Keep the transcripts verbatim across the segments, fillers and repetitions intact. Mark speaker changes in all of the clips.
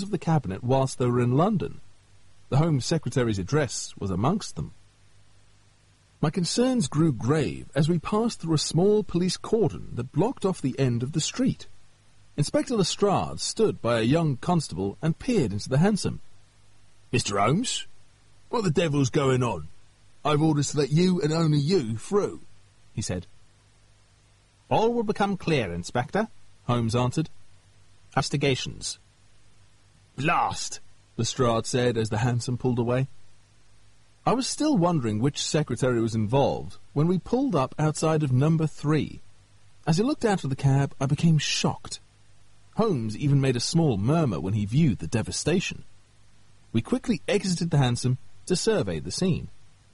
Speaker 1: of the cabinet whilst they were in London. The Home Secretary's address was amongst them. My concerns grew grave as we passed through a small police cordon that blocked off the end of the street. Inspector Lestrade stood by a young constable and peered into the hansom. "Mister Holmes, what the devil's going on? I've orders to let you and only you through," he said.
Speaker 2: "All will become clear, Inspector," Holmes answered. "Investigations."
Speaker 1: "Blast!" Lestrade said as the hansom pulled away. I was still wondering which secretary was involved when we pulled up outside of number three. As I looked out of the cab, I became shocked. Holmes even made a small murmur when he viewed the devastation. We quickly exited the hansom to survey the scene.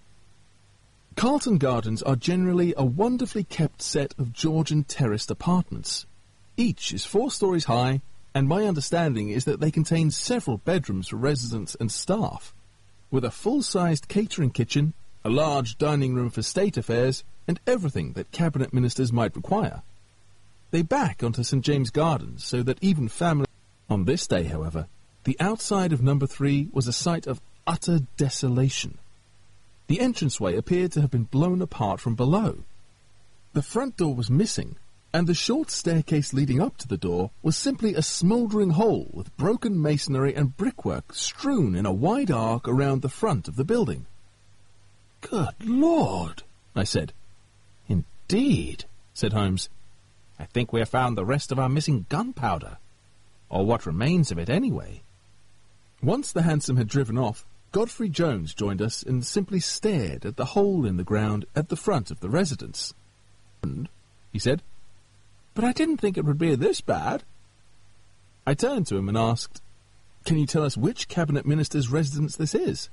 Speaker 1: Carlton Gardens are generally a wonderfully kept set of Georgian terraced apartments. Each is four stories high, and my understanding is that they contain several bedrooms for residents and staff, with a full-sized catering kitchen, a large dining room for state affairs, and everything that cabinet ministers might require. They back onto St James Gardens so that even family... On this day, however, the outside of number three was a sight of utter desolation. The entranceway appeared to have been blown apart from below. The front door was missing, and the short staircase leading up to the door was simply a smouldering hole with broken masonry and brickwork strewn in a wide arc around the front of the building. "Good Lord," I said.
Speaker 2: "Indeed," said Holmes. "I think we have found the rest of our missing gunpowder, or what remains of it anyway."
Speaker 1: Once the hansom had driven off, Godfrey Jones joined us and simply stared at the hole in the ground at the front of the residence. "And," he said, "but I didn't think it would be this bad." I turned to him and asked, "Can you tell us which cabinet minister's residence this is?"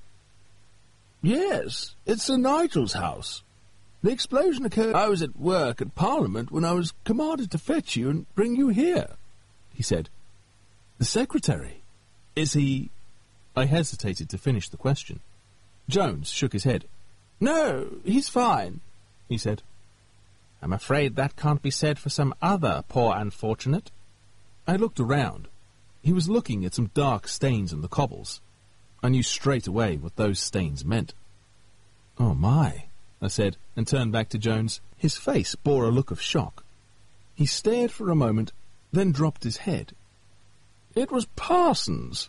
Speaker 1: "Yes, it's Sir Nigel's house. The explosion occurred. I was at work at Parliament when I was commanded to fetch you and bring you here," he said. "The secretary? Is he—" I hesitated to finish the question. Jones shook his head. "No, he's fine," he said.
Speaker 2: "I'm afraid that can't be said for some other poor unfortunate."
Speaker 1: I looked around. He was looking at some dark stains on the cobbles. I knew straight away what those stains meant. "Oh my," I said, and turned back to Jones. His face bore a look of shock. He stared for a moment, then dropped his head. "It was Parsons."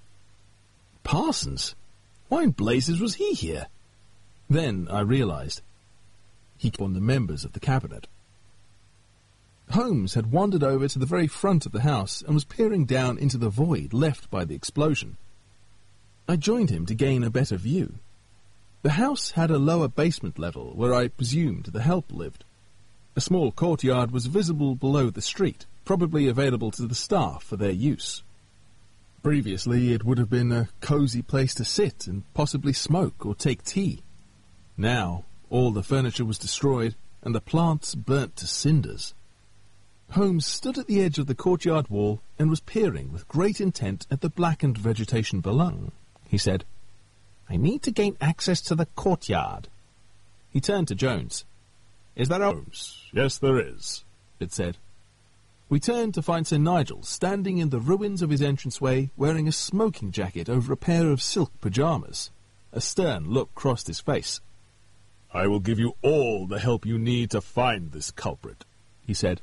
Speaker 1: "Parsons? Why in blazes was he here?" Then I realized. He called on the members of the cabinet. Holmes had wandered over to the very front of the house and was peering down into the void left by the explosion. I joined him to gain a better view. The house had a lower basement level where I presumed the help lived. A small courtyard was visible below the street, probably available to the staff for their use. Previously, it would have been a cosy place to sit and possibly smoke or take tea. Now, all the furniture was destroyed and the plants burnt to cinders. Holmes stood at the edge of the courtyard wall and was peering with great intent at the blackened vegetation below. He said, "I need to gain access to the courtyard." He turned to Jones. "Is that Holmes?" "Yes, there is," it said. We turned to find Sir Nigel standing in the ruins of his entranceway wearing a smoking jacket over a pair of silk pyjamas. A stern look crossed his face. "I will give you all the help you need to find this culprit," he said.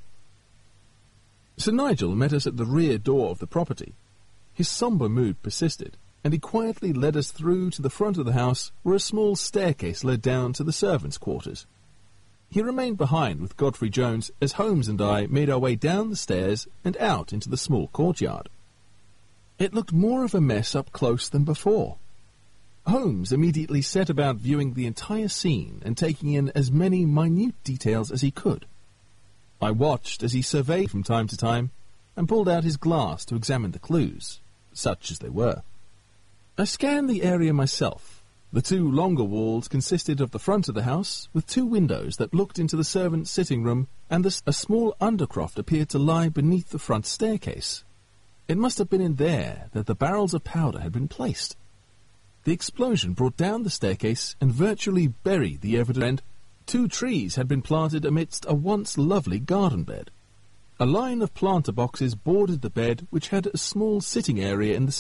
Speaker 1: Sir Nigel met us at the rear door of the property. His sombre mood persisted, and he quietly led us through to the front of the house where a small staircase led down to the servants' quarters. He remained behind with Godfrey Jones as Holmes and I made our way down the stairs and out into the small courtyard. It looked more of a mess up close than before. Holmes immediately set about viewing the entire scene and taking in as many minute details as he could. I watched as he surveyed from time to time and pulled out his glass to examine the clues, such as they were. I scanned the area myself. The two longer walls consisted of the front of the house, with two windows that looked into the servants' sitting room, and the, a small undercroft appeared to lie beneath the front staircase. It must have been in there that the barrels of powder had been placed. The explosion brought down the staircase and virtually buried the evidence, and two trees had been planted amidst a once lovely garden bed. A line of planter boxes bordered the bed, which had a small sitting area in the